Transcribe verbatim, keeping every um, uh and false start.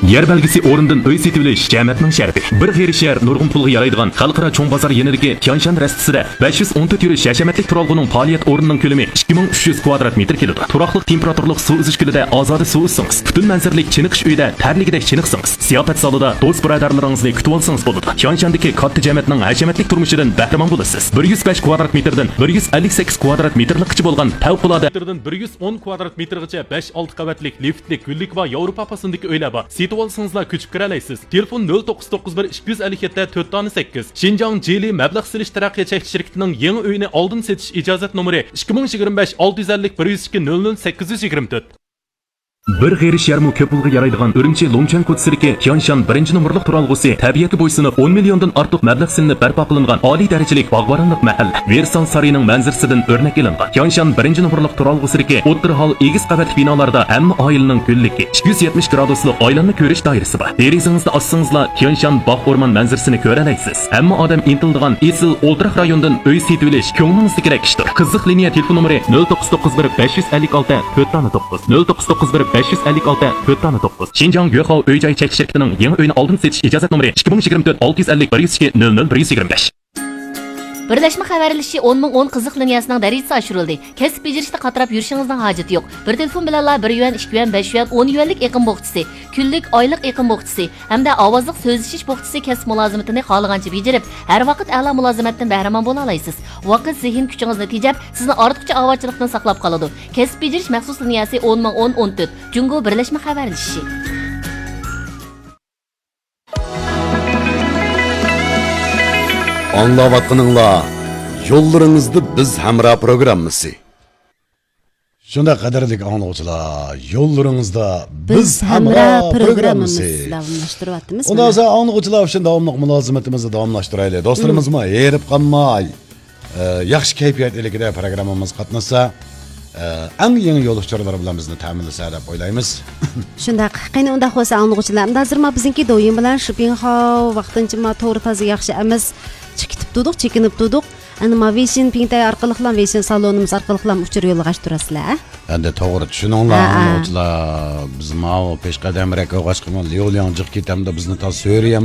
Yer belgisi o'rindan uy setilish jamiyatning sharafi. Bir g'ayri shahar nurg'un pulga yaraydigan xalqaro cho'ng bozor yenidagi Tianshan rastisida besh yuz o'n to'rt yurish hashamatlik turalg'uning faoliyat o'rnining ko'lami ikki ming uch yuz kvadrat metr keladi. Turaqliq temperaturlik suv uzish kulida ozoda suv uzsangiz, butun manzaralik chiniqish uyida tarligidek chiniqsangiz, ziyofat zalida do'st birodarlaringizni kutib olsangiz bo'ladi. Tianshandagi katta jamiyatning hashamatlik turmushidan bahramand bo'lasiz. bir yuz besh kvadrat metrdan bir yuz ellik sakkiz kvadrat metrlikcha bo'lgan favqulodda metrdan bir yuz o'n kvadrat metrgacha besh olti qavatlik liftlik, gullik va Yevropa pasindagi uylar bor. Setib olsangizlar ko'chib kira olasiz. Telefon nol to'qqiz to'qqiz bir ikki yuz ellik yetti to'rt sakkiz. Xinjiang Jili mablag' silish taraqqiyot cheklanish shirkatining yangi uyini oldin setish ijozat nomeri ikki ming yigirma besh olti yuz ellik bir yuz ikki nol nol sakkiz yuz yigirma to'rt. Bir g'ayri sharmu ko'p pulga yaraydigan Urumchi Longchang ko'chasidagi Tianshan birinchi nomerlik turalg'usi tabiatga bo'ysunib o'n milliondan ortiq mablag' silinib barpo qilingan oliy darajalik bog'boronlik mahalla. Versan sarining manzarasidan o'rnak olingan. Tianshan birinchi nomerlik turalg'usidagi o'ttir hol egiz qavatli binolarda hamma oilaning kunligi ikki yuz yetmish graduslik oilanni ko'rish doirasi bor. Derizingizda ossangizlar Tianshan bog' o'rmon manzarasini ko'ra olasiz. Hamma odam intildigan Esil o'ltiraq rayondan uy setib olish ko'nglingizdagi kerak ishdir. Qiziq liniya telefon nomeri nol to'qqiz to'qqiz bir besh yuz ellik olti to'rt to'qqiz nol to'qqiz to'qqiz bir besh yuz ellik olti to'rt to'qqiz. Xinjiang Yo'qov uy-joy chekish shirkatining yangi uyini oldin setish ijozat nomeri ikki ming yigirma to'rt olti yuz ellik bir yuz ikki nol nol bir yuz yigirma besh. Birleşme xabarlashi o'n ming o'n qiziq liniyasining darajasi oshirildi. Kasb bejirishda qatirab yurishingizning hojati yo'q. Bir telefon bilan bir yuan, ikki yuan, besh yuan, o'n yuanlik eqim bo'qchisi, kunlik, oylik eqim bo'qchisi hamda ovozliq so'zlashish bo'qchisi kasb mulozimatini xohlagancha bejirib, har vaqt a'lo mulozimatdan bahramand bo'la olasiz. Vaqt zehn kuchingizni tejab, sizni ortiqcha ovochchilikdan saqlab qoladi. Kasb bejirish maxsus liniyasi o'n ming o'n o'n to'rt. Jungo birlashma xabarlashi. Anlavatqınınla yollarınızda biz hamra programmasi. Shunda qadrlik anlıqçılar, yollarınızda biz hamra programmasi. Ondan sonra anlıqçılar üçün davamlıq mülazimetimizi davamlaştıraylı. Dostlarımızma yerip qanmay, yaxshi kayfiyat ilikide programmamız qatnasa, eng yeni yoluşçular bilan bizni ta'minlasa deb o'ylaymiz. Shundaq, qani unda xo'sa anlıqçılar, hozirma bizniki do'yim bilan shopping-hall vaqtincha to'g'ri toza yaxshi emas. Chekitib turdik, chekinib turdik. Ana Mavishin Pingtay orqali ham Vishin salonimiz orqali ham uchur yo'lg'ash turasizlar. Endi to'g'ri tushuninglar, o'tlar biz mau peshqadam raqoqash qilgan yo'l yanjiq ketamda bizni ta so'rayam